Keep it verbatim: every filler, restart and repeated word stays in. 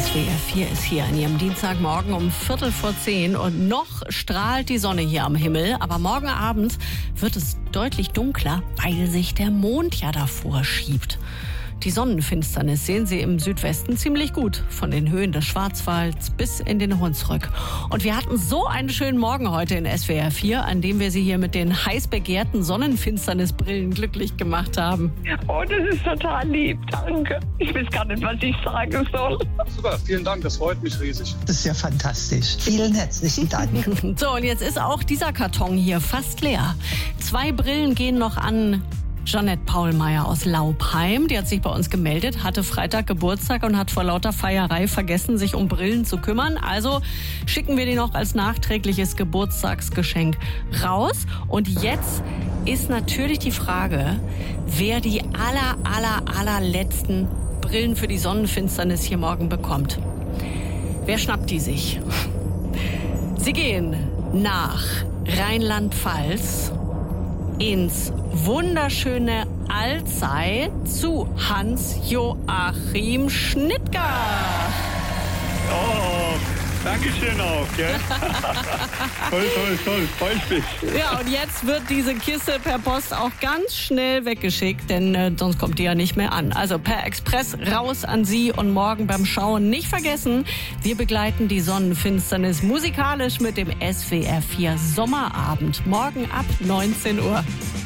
S W R vier ist hier an Ihrem Dienstagmorgen um Viertel vor zehn und noch strahlt die Sonne hier am Himmel. Aber morgen Abend wird es deutlich dunkler, weil sich der Mond ja davor schiebt. Die Sonnenfinsternis sehen Sie im Südwesten ziemlich gut, von den Höhen des Schwarzwalds bis in den Hunsrück. Und wir hatten so einen schönen Morgen heute in S W R vier, an dem wir Sie hier mit den heiß begehrten Sonnenfinsternisbrillen glücklich gemacht haben. Oh, das ist total lieb, danke. Ich weiß gar nicht, was ich sagen soll. Super, vielen Dank, das freut mich riesig. Das ist ja fantastisch. Vielen herzlichen Dank. So, und jetzt ist auch dieser Karton hier fast leer. Zwei Brillen gehen noch an Jeanette Paulmeier aus Laubheim, die hat sich bei uns gemeldet, hatte Freitag Geburtstag und hat vor lauter Feierei vergessen, sich um Brillen zu kümmern. Also schicken wir die noch als nachträgliches Geburtstagsgeschenk raus. Und jetzt ist natürlich die Frage, wer die aller, aller, allerletzten Brillen für die Sonnenfinsternis hier morgen bekommt. Wer schnappt die sich? Sie gehen nach Rheinland-Pfalz ins wunderschöne Alzey zu Hans-Joachim Schnittger. Oh, danke schön auch, gell? toll, toll, toll, freut mich. Ja, und jetzt wird diese Kiste per Post auch ganz schnell weggeschickt, denn äh, sonst kommt die ja nicht mehr an. Also per Express raus an Sie und morgen beim Schauen nicht vergessen, wir begleiten die Sonnenfinsternis musikalisch mit dem S W R vier Sommerabend. Morgen ab neunzehn Uhr.